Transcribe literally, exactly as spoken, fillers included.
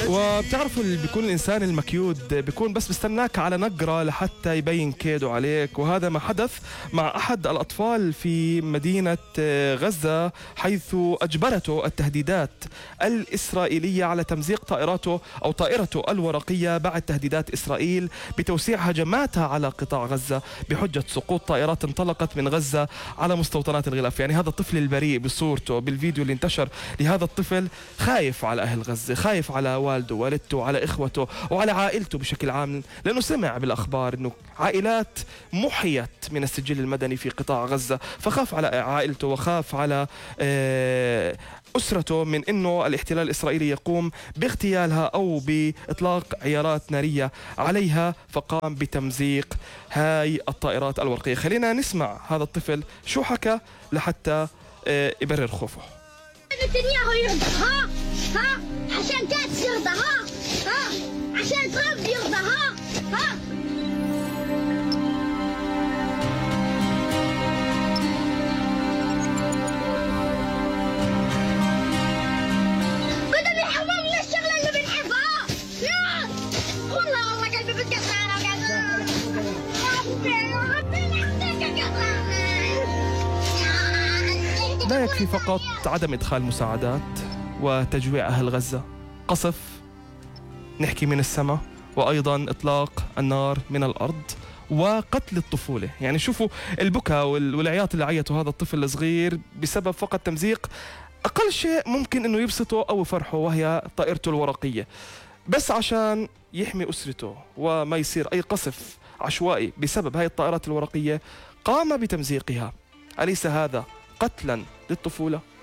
وبتعرفوا اللي بيكون الإنسان المكيود بيكون بس بستناك على نقرة لحتى يبين كيده عليك، وهذا ما حدث مع أحد الأطفال في مدينة غزة، حيث أجبرته التهديدات الإسرائيلية على تمزيق طائراته أو طائرته الورقية بعد تهديدات إسرائيل بتوسيع هجماتها على قطاع غزة بحجة سقوط طائرات انطلقت من غزة على مستوطنات الغلاف. يعني هذا الطفل البريء بصورته بالفيديو اللي انتشر لهذا الطفل خايف على أهل غزة، خايف على والده والدته وعلى إخوته وعلى عائلته بشكل عام، لأنه سمع بالأخبار أنه عائلات محيت من السجل المدني في قطاع غزة، فخاف على عائلته وخاف على أسرته من أنه الاحتلال الإسرائيلي يقوم باغتيالها أو بإطلاق عيارات نارية عليها، فقام بتمزيق هاي الطائرات الورقية. خلينا نسمع هذا الطفل شو حكى لحتى يبرر خوفه. نتنياهو يرضى، ها ها عشان كاتس يرضى، ها ها عشان ترامب يرضى، ها ها بدهم يحرمونا الشغلة اللي بنحبها. لا والله والله قلبي بتقطع، انا قاعد ربنا يعطيك قطع. لا يكفي فقط عدم إدخال مساعدات وتجويع أهل غزة، قصف نحكي من السماء، وأيضا إطلاق النار من الأرض وقتل الطفولة. يعني شوفوا البكاء والعياط اللي عيطوا هذا الطفل الصغير بسبب فقط تمزيق أقل شيء ممكن أنه يبسطه أو يفرحه، وهي طائرته الورقية، بس عشان يحمي أسرته وما يصير أي قصف عشوائي بسبب هاي الطائرات الورقية قام بتمزيقها. أليس هذا قتلا للطفولة؟